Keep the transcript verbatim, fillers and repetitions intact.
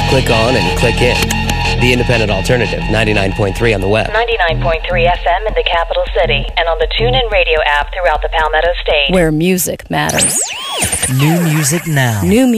click on and click in. The Independent Alternative, ninety-nine point three on the web. ninety-nine point three F M in the capital city and on the TuneIn Radio app throughout the Palmetto State. Where music matters. New music now. New music.